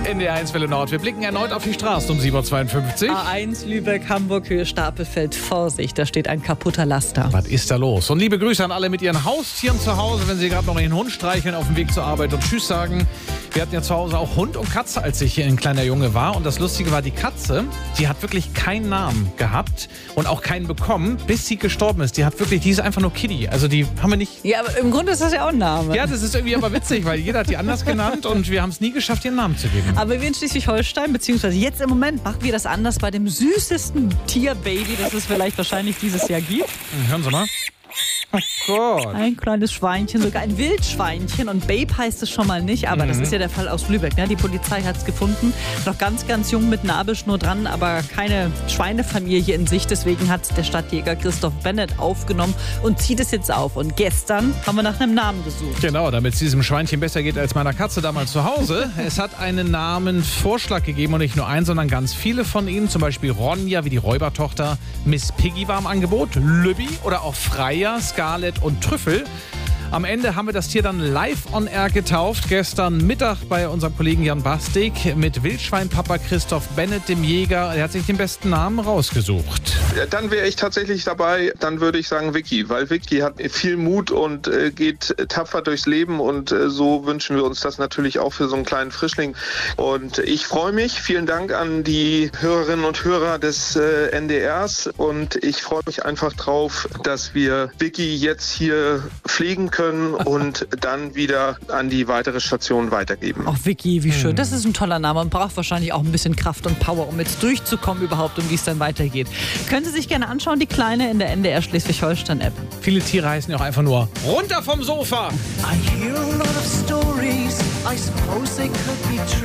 NDR1 Welle Nord. Wir blicken erneut auf die Straße um 7.52 Uhr. A1 Lübeck, Hamburg, Höhe Stapelfeld. Vorsicht, da steht ein kaputter Laster. Was ist da los? Und liebe Grüße an alle mit ihren Haustieren zu Hause, wenn sie gerade noch ihren Hund streicheln auf dem Weg zur Arbeit und Tschüss sagen. Wir hatten ja zu Hause auch Hund und Katze, als ich hier ein kleiner Junge war. Und das Lustige war, die Katze, die hat wirklich keinen Namen gehabt und auch keinen bekommen, bis sie gestorben ist. Die ist einfach nur Kitty. Also die haben wir nicht... Ja, aber im Grunde ist das ja auch ein Name. Ja, das ist irgendwie aber witzig, weil jeder hat die anders genannt und wir haben es nie geschafft, ihren Namen zu geben. Aber wir in Schleswig-Holstein, beziehungsweise jetzt im Moment, machen wir das anders bei dem süßesten Tierbaby, das es vielleicht wahrscheinlich dieses Jahr gibt. Hören Sie mal. Oh Gott. Ein kleines Schweinchen, sogar ein Wildschweinchen. Und Babe heißt es schon mal nicht, aber das ist ja der Fall aus Lübeck. Ne? Die Polizei hat es gefunden. Noch ganz, ganz jung mit Nabelschnur dran, aber keine Schweinefamilie in Sicht. Deswegen hat der Stadtjäger Christoph Bennett aufgenommen und zieht es jetzt auf. Und gestern haben wir nach einem Namen gesucht. Genau, damit es diesem Schweinchen besser geht als meiner Katze damals zu Hause. Es hat einen Namenvorschlag gegeben und nicht nur einen, sondern ganz viele von ihnen. Zum Beispiel Ronja wie die Räubertochter, Miss Piggy war im Angebot, Lübbi oder auch Freya, Scarlett und Trüffel. Am Ende haben wir das Tier dann live on air getauft. Gestern Mittag bei unserem Kollegen Jan Bastik mit Wildschweinpapa Christoph Bennett, dem Jäger. Er hat sich den besten Namen rausgesucht. Dann wäre ich tatsächlich dabei, dann würde ich sagen Vicky, weil Vicky hat viel Mut und geht tapfer durchs Leben und so wünschen wir uns das natürlich auch für so einen kleinen Frischling. Und ich freue mich, vielen Dank an die Hörerinnen und Hörer des NDRs und ich freue mich einfach drauf, dass wir Vicky jetzt hier pflegen können und dann wieder an die weitere Station weitergeben. Ach, Vicky, wie schön. Das ist ein toller Name und braucht wahrscheinlich auch ein bisschen Kraft und Power, um jetzt durchzukommen überhaupt, um wie es dann weitergeht. Können Sie sich gerne anschauen, die Kleine in der NDR Schleswig-Holstein-App. Viele Tiere heißen ja auch einfach nur runter vom Sofa. I hear a lot of stories, I suppose they could be true.